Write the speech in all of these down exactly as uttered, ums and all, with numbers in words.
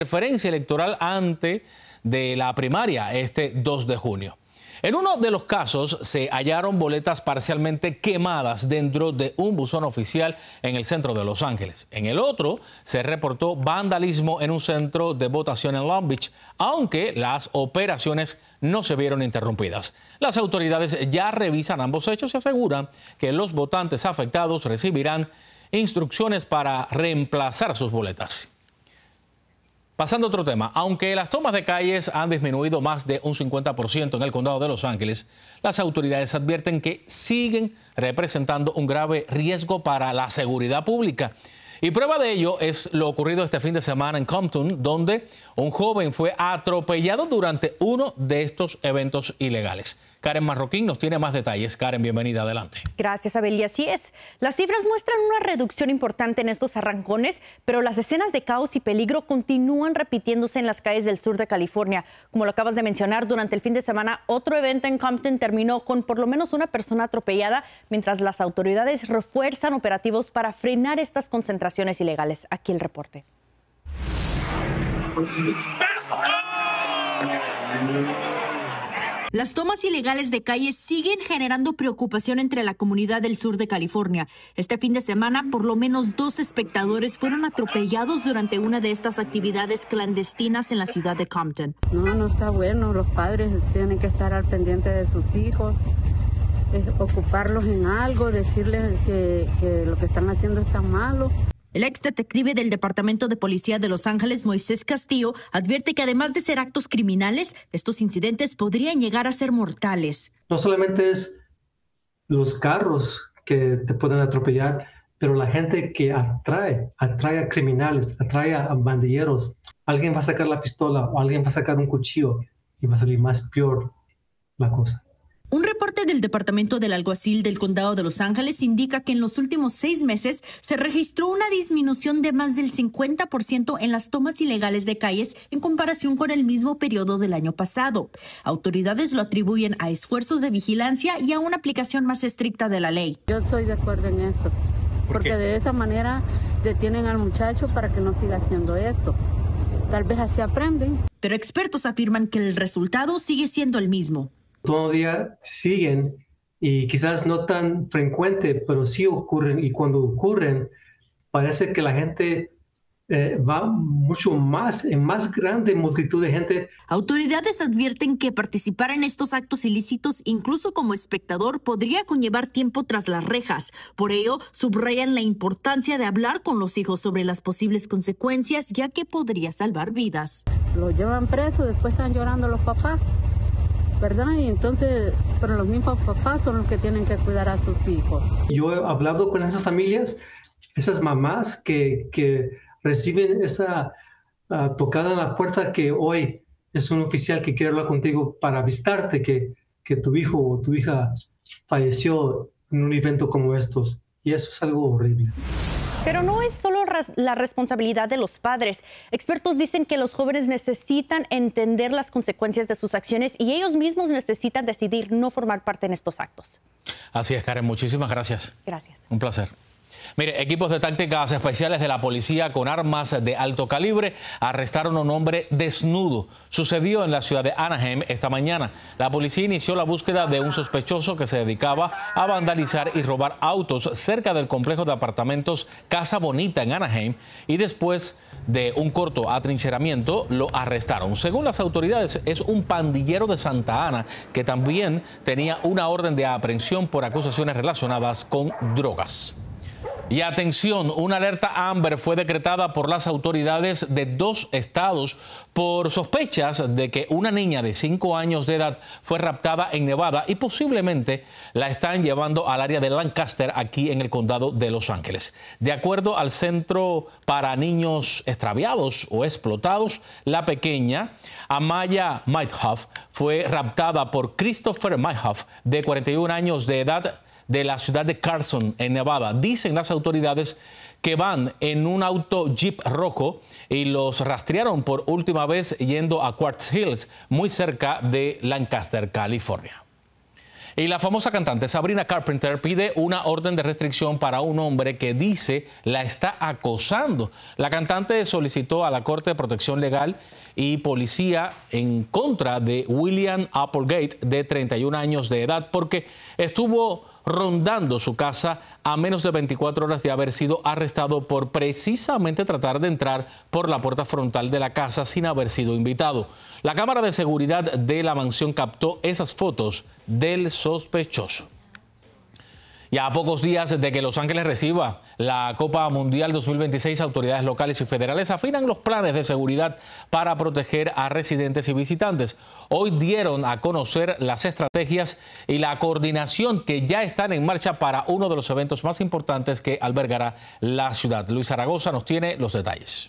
Preferencia electoral antes de la primaria este dos de junio. En uno de los casos se hallaron boletas parcialmente quemadas dentro de un buzón oficial en el centro de Los Ángeles. En el otro se reportó vandalismo en un centro de votación en Long Beach, aunque las operaciones no se vieron interrumpidas. Las autoridades ya revisan ambos hechos y aseguran que los votantes afectados recibirán instrucciones para reemplazar sus boletas. Pasando a otro tema, aunque las tomas de calles han disminuido más de un cincuenta por ciento en el condado de Los Ángeles, las autoridades advierten que siguen representando un grave riesgo para la seguridad pública. Y prueba de ello es lo ocurrido este fin de semana en Compton, donde un joven fue atropellado durante uno de estos eventos ilegales. Karen Marroquín nos tiene más detalles. Karen, bienvenida, adelante. Gracias, Abel. Y así es. Las cifras muestran una reducción importante en estos arrancones, pero las escenas de caos y peligro continúan repitiéndose en las calles del sur de California. Como lo acabas de mencionar, durante el fin de semana, otro evento en Compton terminó con por lo menos una persona atropellada, mientras las autoridades refuerzan operativos para frenar estas concentraciones ilegales. Aquí el reporte. Las tomas ilegales de calles siguen generando preocupación entre la comunidad del sur de California. Este fin de semana, por lo menos dos espectadores fueron atropellados durante una de estas actividades clandestinas en la ciudad de Compton. No, no está bueno. Los padres tienen que estar al pendiente de sus hijos, eh, ocuparlos en algo, decirles que, que lo que están haciendo está malo. El ex detective del Departamento de Policía de Los Ángeles, Moisés Castillo, advierte que además de ser actos criminales, estos incidentes podrían llegar a ser mortales. No solamente es los carros que te pueden atropellar, pero la gente que atrae, atrae a criminales, atrae a bandilleros. Alguien va a sacar la pistola o alguien va a sacar un cuchillo y va a salir más peor la cosa. Un reporte del Departamento del Alguacil del Condado de Los Ángeles indica que en los últimos seis meses se registró una disminución de más del cincuenta por ciento en las tomas ilegales de calles en comparación con el mismo periodo del año pasado. Autoridades lo atribuyen a esfuerzos de vigilancia y a una aplicación más estricta de la ley. Yo estoy de acuerdo en eso, porque de esa manera detienen al muchacho para que no siga haciendo eso. Tal vez así aprenden. Pero expertos afirman que el resultado sigue siendo el mismo. Todavía siguen y quizás no tan frecuente, pero sí ocurren, y cuando ocurren parece que la gente eh, va mucho más, en más grande multitud de gente. Autoridades advierten que participar en estos actos ilícitos, incluso como espectador, podría conllevar tiempo tras las rejas. Por ello, subrayan la importancia de hablar con los hijos sobre las posibles consecuencias, ya que podría salvar vidas. Lo llevan preso, después están llorando los papás, ¿verdad? Y entonces, pero los mismos papás son los que tienen que cuidar a sus hijos. Yo he hablado con esas familias, esas mamás que, que reciben esa uh, tocada en la puerta que hoy es un oficial que quiere hablar contigo para avisarte que, que tu hijo o tu hija falleció en un evento como estos. Y eso es algo horrible. Pero no es solo la responsabilidad de los padres. Expertos dicen que los jóvenes necesitan entender las consecuencias de sus acciones y ellos mismos necesitan decidir no formar parte en estos actos. Así es, Karen. Muchísimas gracias. Gracias. Un placer. Mire, equipos de tácticas especiales de la policía con armas de alto calibre arrestaron a un hombre desnudo. Sucedió en la ciudad de Anaheim esta mañana. La policía inició la búsqueda de un sospechoso que se dedicaba a vandalizar y robar autos cerca del complejo de apartamentos Casa Bonita en Anaheim, y después de un corto atrincheramiento lo arrestaron. Según las autoridades, es un pandillero de Santa Ana que también tenía una orden de aprehensión por acusaciones relacionadas con drogas. Y atención, una alerta Amber fue decretada por las autoridades de dos estados por sospechas de que una niña de cinco años de edad fue raptada en Nevada y posiblemente la están llevando al área de Lancaster, aquí en el condado de Los Ángeles. De acuerdo al Centro para Niños Extraviados o Explotados, la pequeña Amaya Myhoff fue raptada por Christopher Myhoff, de cuarenta y un años de edad, de la ciudad de Carson, en Nevada. Dicen las autoridades que van en un auto Jeep rojo y los rastrearon por última vez yendo a Quartz Hills, muy cerca de Lancaster, California. Y la famosa cantante Sabrina Carpenter pide una orden de restricción para un hombre que dice la está acosando. La cantante solicitó a la Corte de Protección Legal y Policía en contra de William Applegate, de treinta y un años de edad, porque estuvo rondando su casa a menos de veinticuatro horas de haber sido arrestado por precisamente tratar de entrar por la puerta frontal de la casa sin haber sido invitado. La cámara de seguridad de la mansión captó esas fotos del sospechoso. Ya a pocos días de que Los Ángeles reciba la Copa Mundial dos mil veintiséis, autoridades locales y federales afinan los planes de seguridad para proteger a residentes y visitantes. Hoy dieron a conocer las estrategias y la coordinación que ya están en marcha para uno de los eventos más importantes que albergará la ciudad. Luis Zaragoza nos tiene los detalles.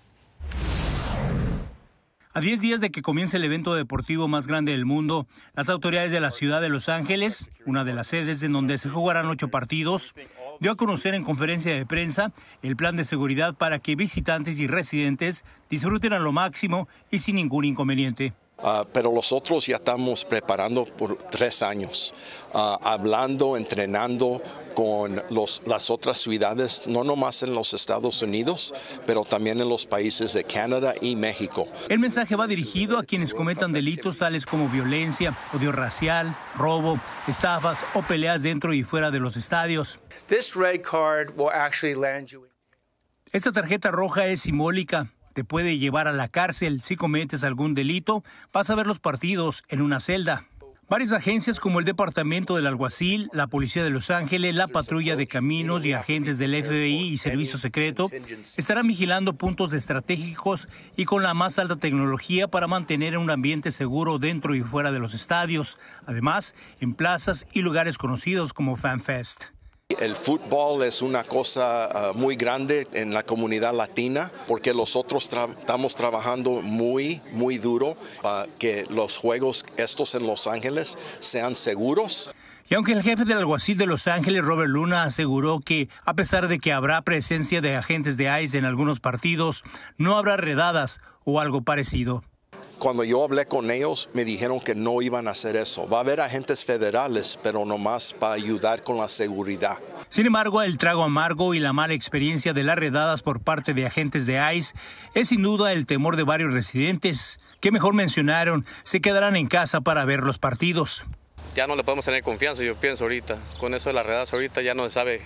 A diez días de que comience el evento deportivo más grande del mundo, las autoridades de la ciudad de Los Ángeles, una de las sedes en donde se jugarán ocho partidos, dio a conocer en conferencia de prensa el plan de seguridad para que visitantes y residentes disfruten a lo máximo y sin ningún inconveniente. Uh, pero nosotros ya estamos preparando por tres años, uh, hablando, entrenando con los, las otras ciudades, no nomás en los Estados Unidos, pero también en los países de Canadá y México. El mensaje va dirigido a quienes cometan delitos tales como violencia, odio racial, robo, estafas o peleas dentro y fuera de los estadios. This red card will actually land you. Esta tarjeta roja es simbólica. Te puede llevar a la cárcel si cometes algún delito. Vas a ver los partidos en una celda. Varias agencias como el Departamento del Alguacil, la Policía de Los Ángeles, la Patrulla de Caminos y agentes del F B I y Servicio Secreto estarán vigilando puntos estratégicos y con la más alta tecnología para mantener un ambiente seguro dentro y fuera de los estadios. Además, en plazas y lugares conocidos como FanFest. El fútbol es una cosa uh, muy grande en la comunidad latina porque nosotros tra estamos trabajando muy, muy duro para que los juegos estos en Los Ángeles sean seguros. Y aunque el jefe del alguacil de Los Ángeles, Robert Luna, aseguró que a pesar de que habrá presencia de agentes de ICE en algunos partidos, no habrá redadas o algo parecido. Cuando yo hablé con ellos, me dijeron que no iban a hacer eso. Va a haber agentes federales, pero nomás para ayudar con la seguridad. Sin embargo, el trago amargo y la mala experiencia de las redadas por parte de agentes de ICE es sin duda el temor de varios residentes, que mejor mencionaron, se quedarán en casa para ver los partidos. Ya no le podemos tener confianza, yo pienso ahorita. Con eso de las redadas ahorita ya no se sabe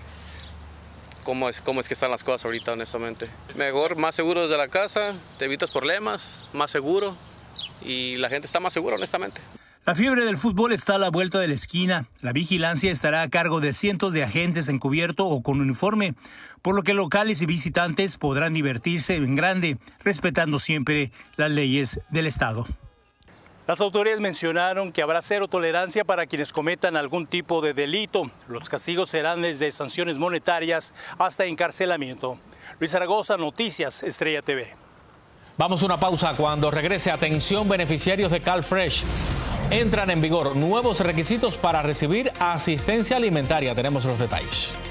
cómo es, cómo es que están las cosas ahorita, honestamente. Mejor, más seguro desde la casa, te evitas problemas, más seguro. Y la gente está más segura, honestamente. La fiebre del fútbol está a la vuelta de la esquina. La vigilancia estará a cargo de cientos de agentes encubierto o con uniforme, por lo que locales y visitantes podrán divertirse en grande, respetando siempre las leyes del estado. Las autoridades mencionaron que habrá cero tolerancia para quienes cometan algún tipo de delito. Los castigos serán desde sanciones monetarias hasta encarcelamiento. Luis Zaragoza, Noticias Estrella T V. Vamos a una pausa. Cuando regrese, atención beneficiarios de CalFresh. Entran en vigor nuevos requisitos para recibir asistencia alimentaria. Tenemos los detalles.